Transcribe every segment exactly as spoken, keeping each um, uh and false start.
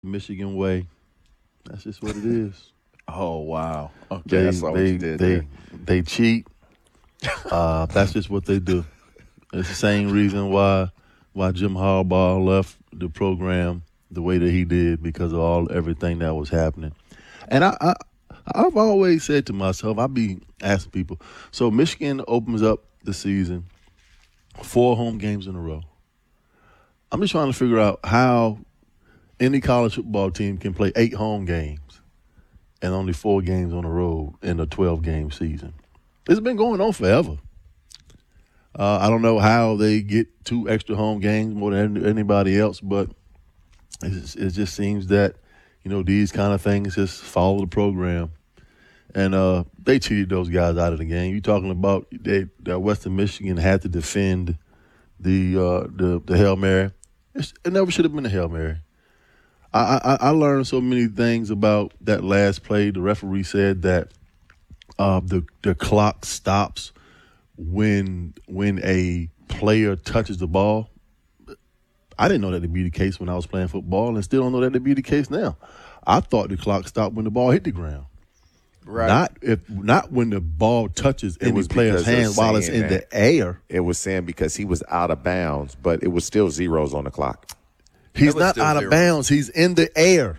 Michigan way. That's just what it is. Oh, wow. Okay, They, that's all they, you did they, there. they cheat. Uh, that's just what they do. It's the same reason why why Jim Harbaugh left the program the way that he did, because of all everything that was happening. And I, I I've always said to myself, I be asking people, so Michigan opens up the season, four home games in a row. I'm just trying to figure out how any college football team can play eight home games and only four games on the road in a twelve-game season. It's been going on forever. Uh, I don't know how they get two extra home games more than anybody else, but it just, it just seems that, you know, these kind of things just follow the program. And uh, they cheated those guys out of the game. You're talking about they, that Western Michigan had to defend the uh, the, the Hail Mary. It's, it never should have been a Hail Mary. I, I, I learned so many things about that last play. The referee said that uh, the the clock stops when when a player touches the ball. I didn't know that to be the case when I was playing football, and still don't know that to be the case now. I thought the clock stopped when the ball hit the ground. Right. Not if not when the ball touches It any was player's because of hand while it's saying in that. the air. It was saying because he was out of bounds, but it was still zeros on the clock. He's was not still out of zero. bounds. He's in the air.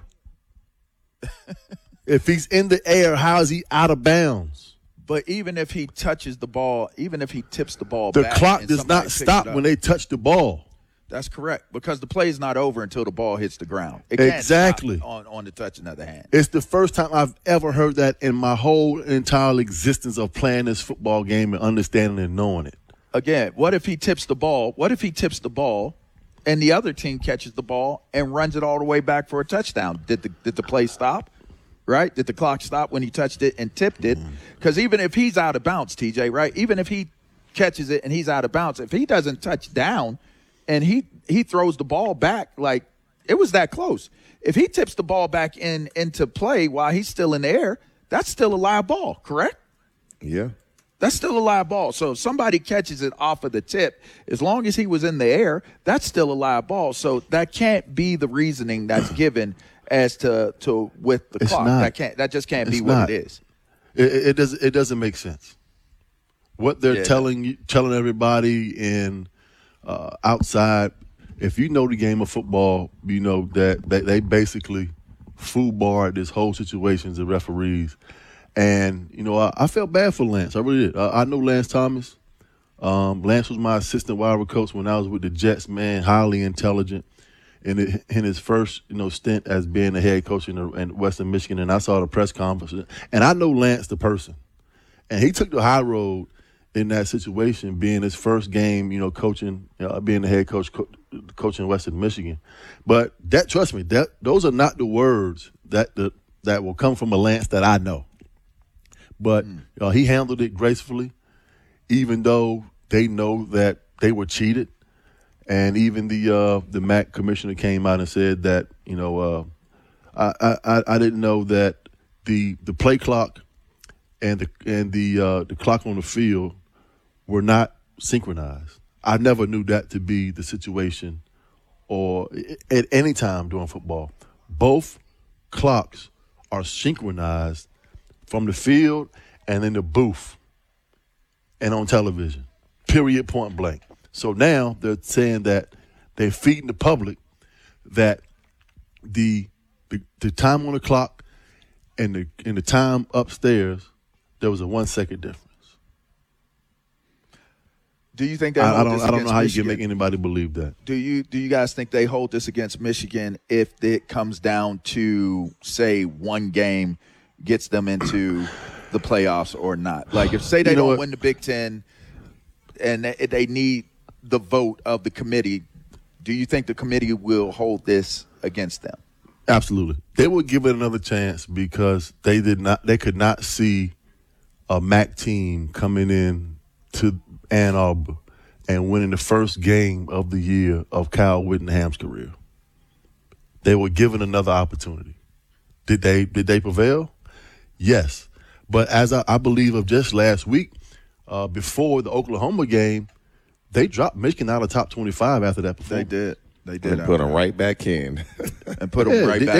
If he's in the air, how is he out of bounds? But even if he touches the ball, even if he tips the ball The back clock and does somebody not picks stop it up, when they touch the ball. That's correct, because the play is not over until the ball hits the ground. It can't Exactly. stop on, on the touching of the hand. It's the first time I've ever heard that in my whole entire existence of playing this football game and understanding and knowing it. Again, what if he tips the ball? What if he tips the ball and the other team catches the ball and runs it all the way back for a touchdown? Did the did the play stop? Right? Did the clock stop when he touched it and tipped it? Because even if he's out of bounds, T J, right? Even if he catches it and he's out of bounds, if he doesn't touch down and he he throws the ball back, like it was that close. If he tips the ball back in into play while he's still in the air, that's still a live ball, correct? Yeah. That's still a live ball. So if somebody catches it off of the tip, as long as he was in the air, that's still a live ball. So that can't be the reasoning that's given as to to with the It's clock. not. That can't. That just can't It's be what not. it is. It, it, it doesn't. It doesn't make sense. What they're Yeah. telling you, telling everybody in uh, outside. If you know the game of football, you know that they, they basically foobarred this whole situation, the referees. And, you know, I, I felt bad for Lance. I really did. I, I know Lance Thomas. Um, Lance was my assistant wide receiver coach when I was with the Jets, man, highly intelligent. In, it, in his first, you know, stint as being a head coach in, the, in Western Michigan, and I saw the press conference. And I know Lance, the person. And he took the high road in that situation, being his first game, you know, coaching, you know, being the head coach, co- coaching Western Michigan. But that, trust me, that those are not the words that the, that will come from a Lance that I know. But Mm. uh, he handled it gracefully, even though they know that they were cheated. And even the uh, the M A C commissioner came out and said that, you know, uh, I, I I didn't know that the the play clock and the and the uh, the clock on the field were not synchronized. I never knew that to be the situation, or at any time during football. Both clocks are synchronized from the field and in the booth and on television, period, point blank. So now they're saying that they're feeding the public that the the, the time on the clock and the and the time upstairs, there was a one second difference. Do you think they I, hold I don't this I don't against know how Michigan? you can make anybody believe that. Do you do you guys think they hold this against Michigan if it comes down to, say, one game gets them into the playoffs or not? Like, if say they You know don't what? win the Big Ten and they, they need the vote of the committee, do you think the committee will hold this against them? Absolutely. They would give it another chance because they did not they could not see a M A C team coming in to Ann Arbor and winning the first game of the year of Kyle Whittingham's career. They were given another opportunity. Did they did they prevail? Yes. But as I, I believe of just last week, uh, before the Oklahoma game, they dropped Michigan out of top twenty-five after that They performance. did. They did. And put them right back in. And put them Yeah, right they- back.